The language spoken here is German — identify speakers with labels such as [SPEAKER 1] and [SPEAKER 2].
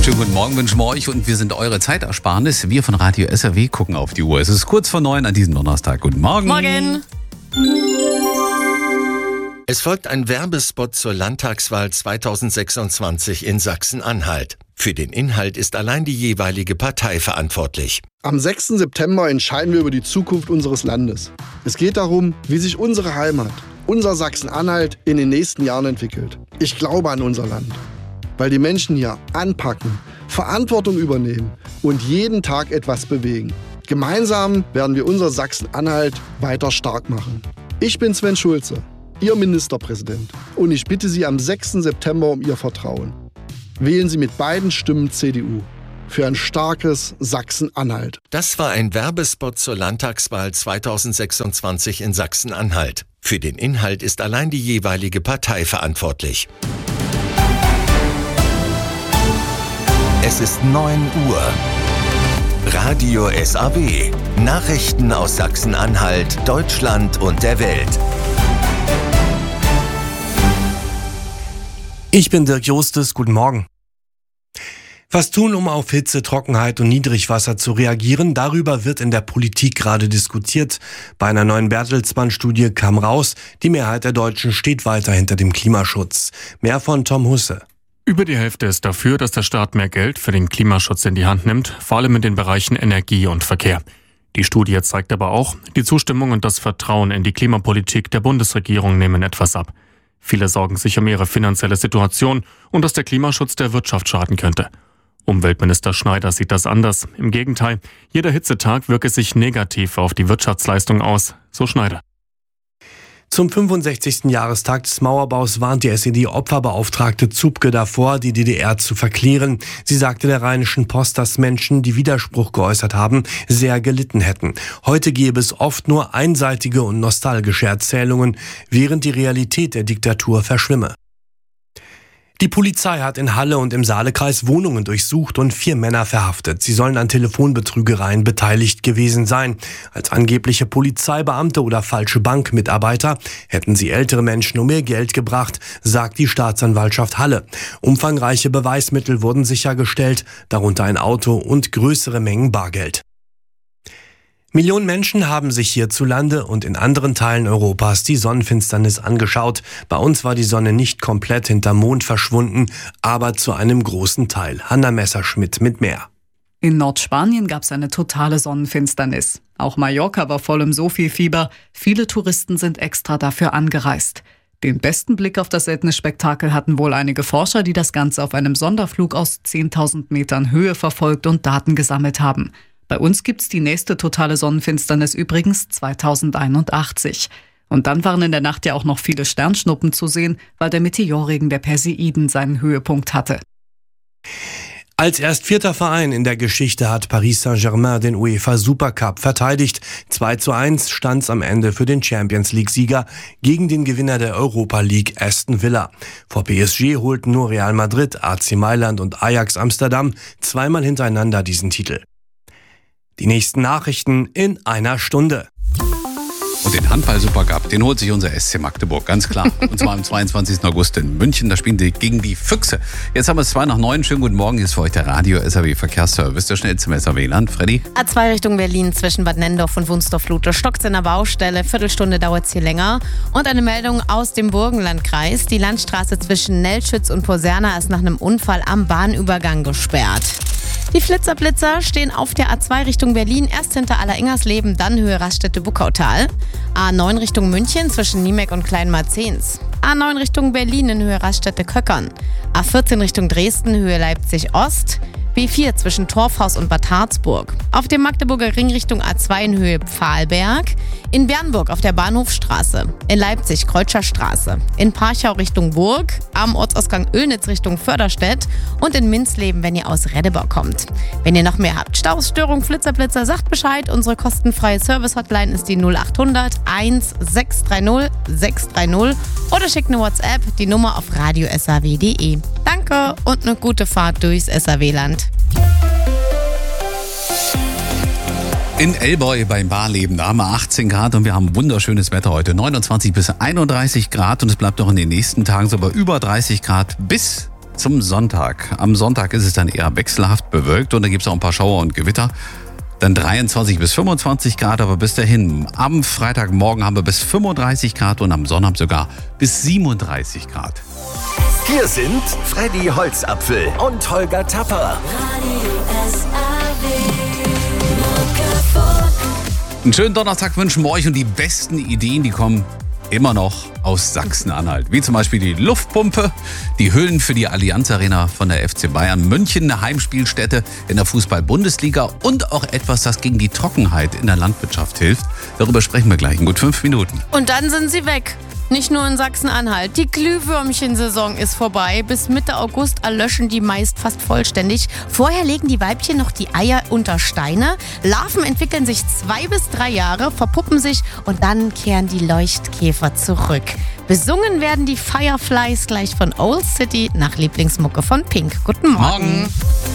[SPEAKER 1] Einen schönen guten Morgen wünschen wir euch und wir sind eure Zeitersparnis. Wir von Radio SRW gucken auf die Uhr. Es ist kurz vor 9 an diesem Donnerstag. Guten Morgen.
[SPEAKER 2] Morgen.
[SPEAKER 3] Es folgt ein Werbespot zur Landtagswahl 2026 in Sachsen-Anhalt. Für den Inhalt ist allein die jeweilige Partei verantwortlich.
[SPEAKER 4] Am 6. September entscheiden wir über die Zukunft unseres Landes. Es geht darum, wie sich unsere Heimat, unser Sachsen-Anhalt, in den nächsten Jahren entwickelt. Ich glaube an unser Land, weil die Menschen hier anpacken, Verantwortung übernehmen und jeden Tag etwas bewegen. Gemeinsam werden wir unser Sachsen-Anhalt weiter stark machen. Ich bin Sven Schulze, Ihr Ministerpräsident, und ich bitte Sie am 6. September um Ihr Vertrauen. Wählen Sie mit beiden Stimmen CDU für ein starkes Sachsen-Anhalt.
[SPEAKER 3] Das war ein Werbespot zur Landtagswahl 2026 in Sachsen-Anhalt. Für den Inhalt ist allein die jeweilige Partei verantwortlich. Es ist 9 Uhr. Radio SAW. Nachrichten aus Sachsen-Anhalt, Deutschland und der Welt.
[SPEAKER 5] Ich bin Dirk Jostes, guten Morgen. Was tun, um auf Hitze, Trockenheit und Niedrigwasser zu reagieren? Darüber wird in der Politik gerade diskutiert. Bei einer neuen Bertelsmann-Studie kam raus, die Mehrheit der Deutschen steht weiter hinter dem Klimaschutz. Mehr von Tom Husse.
[SPEAKER 6] Über die Hälfte ist dafür, dass der Staat mehr Geld für den Klimaschutz in die Hand nimmt, vor allem in den Bereichen Energie und Verkehr. Die Studie zeigt aber auch, die Zustimmung und das Vertrauen in die Klimapolitik der Bundesregierung nehmen etwas ab. Viele sorgen sich um ihre finanzielle Situation und dass der Klimaschutz der Wirtschaft schaden könnte. Umweltminister Schneider sieht das anders. Im Gegenteil, jeder Hitzetag wirke sich negativ auf die Wirtschaftsleistung aus, so Schneider.
[SPEAKER 5] Zum 65. Jahrestag des Mauerbaus warnt die SED-Opferbeauftragte Zupke davor, die DDR zu verklären. Sie sagte der Rheinischen Post, dass Menschen, die Widerspruch geäußert haben, sehr gelitten hätten. Heute gäbe es oft nur einseitige und nostalgische Erzählungen, während die Realität der Diktatur verschwimme. Die Polizei hat in Halle und im Saalekreis Wohnungen durchsucht und 4 Männer verhaftet. Sie sollen an Telefonbetrügereien beteiligt gewesen sein. Als angebliche Polizeibeamte oder falsche Bankmitarbeiter hätten sie ältere Menschen um ihr Geld gebracht, sagt die Staatsanwaltschaft Halle. Umfangreiche Beweismittel wurden sichergestellt, darunter ein Auto und größere Mengen Bargeld. Millionen Menschen haben sich hierzulande und in anderen Teilen Europas die Sonnenfinsternis angeschaut. Bei uns war die Sonne nicht komplett hinterm Mond verschwunden, aber zu einem großen Teil. Hanna Messerschmidt mit mehr.
[SPEAKER 2] In Nordspanien gab es eine totale Sonnenfinsternis. Auch Mallorca war voll im Sophie-Fieber. Viele Touristen sind extra dafür angereist. Den besten Blick auf das seltene Spektakel hatten wohl einige Forscher, die das Ganze auf einem Sonderflug aus 10.000 Metern Höhe verfolgt und Daten gesammelt haben. Bei uns gibt's die nächste totale Sonnenfinsternis übrigens 2081. Und dann waren in der Nacht ja auch noch viele Sternschnuppen zu sehen, weil der Meteorregen der Perseiden seinen Höhepunkt hatte.
[SPEAKER 5] Als erst 4. Verein in der Geschichte hat Paris Saint-Germain den UEFA Supercup verteidigt. 2:1 stand's am Ende für den Champions-League-Sieger gegen den Gewinner der Europa League Aston Villa. Vor PSG holten nur Real Madrid, AC Mailand und Ajax Amsterdam zweimal hintereinander diesen Titel. Die nächsten Nachrichten in einer Stunde.
[SPEAKER 1] Und den Handball-Supercup, den holt sich unser SC Magdeburg, ganz klar. Und zwar am 22. August in München, da spielen die gegen die Füchse. Jetzt haben wir es 2 nach 9. Schönen guten Morgen, hier ist für euch der Radio SAW Verkehrsservice, der schnellste im SAW-Land. Freddy?
[SPEAKER 7] A2 Richtung Berlin zwischen Bad Nennendorf und Wunsdorf-Lute. Stockt's in der Baustelle, Viertelstunde dauert's hier länger. Und eine Meldung aus dem Burgenlandkreis. Die Landstraße zwischen Nellschütz und Poserna ist nach einem Unfall am Bahnübergang gesperrt. Die Flitzer-Blitzer stehen auf der A2 Richtung Berlin, erst hinter Alleringers-Leben, dann Höhe Raststätte-Buckautal. A9 Richtung München zwischen Niemek und Kleinmarzens. A9 Richtung Berlin in Höhe Raststätte-Köckern. A14 Richtung Dresden, Höhe Leipzig-Ost. B4 zwischen Torfhaus und Bad Harzburg. Auf dem Magdeburger Ring Richtung A2 in Höhe Pfahlberg. In Bernburg auf der Bahnhofstraße. In Leipzig Kreutscher Straße. In Parchau Richtung Burg. Am Ortsausgang Oelnitz Richtung Förderstedt. Und in Minzleben, wenn ihr aus Redebau kommt. Wenn ihr noch mehr habt, Staus, Störung, Flitzer, sagt Bescheid. Unsere kostenfreie Service-Hotline ist die 0800 1630 630. Oder schickt eine WhatsApp, die Nummer auf radiosaw.de. Danke und eine gute Fahrt durchs SAW-Land.
[SPEAKER 1] In Elbeu beim Barleben, da haben wir 18 Grad und wir haben wunderschönes Wetter heute. 29 bis 31 Grad und es bleibt auch in den nächsten Tagen so bei über 30 Grad bis zum Sonntag. Am Sonntag ist es dann eher wechselhaft bewölkt und da gibt es auch ein paar Schauer und Gewitter. Dann 23 bis 25 Grad, aber bis dahin. Am Freitagmorgen haben wir bis 35 Grad und am Sonnabend sogar bis 37 Grad.
[SPEAKER 3] Hier sind Freddy Holzapfel und Holger Tapper.
[SPEAKER 1] Einen schönen Donnerstag wünschen wir euch und die besten Ideen, die kommen immer noch aus Sachsen-Anhalt. Wie zum Beispiel die Luftpumpe, die Hüllen für die Allianz Arena von der FC Bayern München, eine Heimspielstätte in der Fußball-Bundesliga und auch etwas, das gegen die Trockenheit in der Landwirtschaft hilft. Darüber sprechen wir gleich in gut 5 Minuten.
[SPEAKER 7] Und dann sind sie weg. Nicht nur in Sachsen-Anhalt. Die Glühwürmchensaison ist vorbei. Bis Mitte August erlöschen die meist fast vollständig. Vorher legen die Weibchen noch die Eier unter Steine. Larven entwickeln sich 2 bis 3 Jahre, verpuppen sich und dann kehren die Leuchtkäfer zurück. Besungen werden die Fireflies gleich von Old City nach Lieblingsmucke von Pink. Guten Morgen.